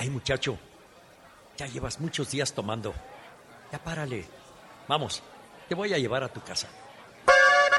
Ay, muchacho, ya llevas muchos días tomando. Ya párale. Vamos, te voy a llevar a tu casa.